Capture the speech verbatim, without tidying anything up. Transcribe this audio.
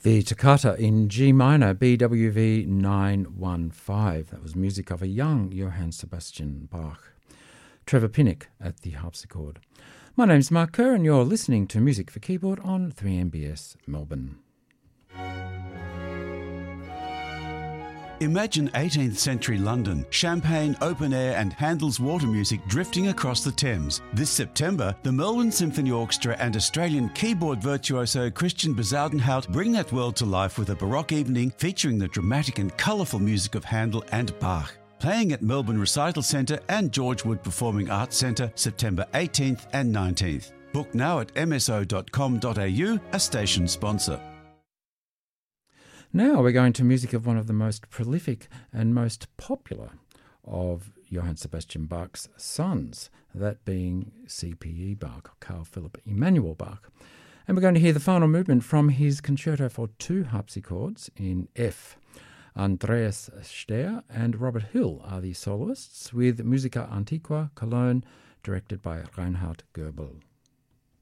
The Toccata in G minor, B W V nine one five. That was music of a young Johann Sebastian Bach. Trevor Pinnock at the harpsichord. My name's Mark Kerr and you're listening to Music for Keyboard on three M B S Melbourne. Imagine eighteenth century London, champagne, open air and Handel's water music drifting across the Thames. This September, the Melbourne Symphony Orchestra and Australian keyboard virtuoso Christian Bezuidenhout bring that world to life with a Baroque evening featuring the dramatic and colourful music of Handel and Bach. Playing at Melbourne Recital Centre and George Wood Performing Arts Centre September eighteenth and nineteenth. Book now at m s o dot com dot a u, a station sponsor. Now we're going to music of one of the most prolific and most popular of Johann Sebastian Bach's sons, that being C P E Bach, Carl Philipp Emanuel Bach. And we're going to hear the final movement from his concerto for two harpsichords in F. Andreas Stehr and Robert Hill are the soloists, with Musica Antiqua Cologne directed by Reinhard Goebel.